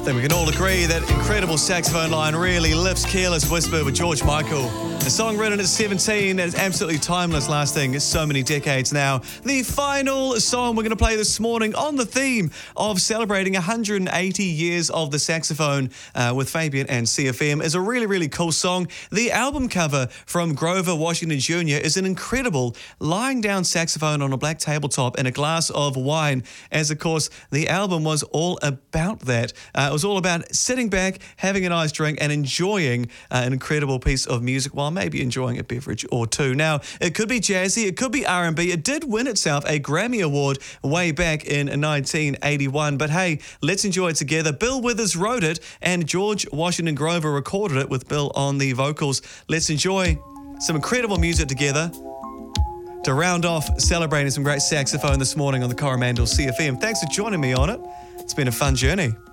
I think we can all agree that incredible saxophone line really lifts Careless Whisper with George Michael. A song written at 17 that is absolutely timeless, lasting so many decades now. The final song we're going to play this morning on the theme of celebrating 180 years of the saxophone with Fabian and CFM is a really, really cool song. The album cover from Grover Washington Jr. is an incredible lying down saxophone on a black tabletop and a glass of wine, as of course the album was all about that. It was all about sitting back, having a nice drink and enjoying an incredible piece of music while maybe enjoying a beverage or two. Now, it could be jazzy, it could be R&B. It did win itself a Grammy Award way back in 1981. But hey, let's enjoy it together. Bill Withers wrote it and George Washington Grover recorded it with Bill on the vocals. Let's enjoy some incredible music together to round off celebrating some great saxophone this morning on the Coromandel CFM. Thanks for joining me on it. It's been a fun journey.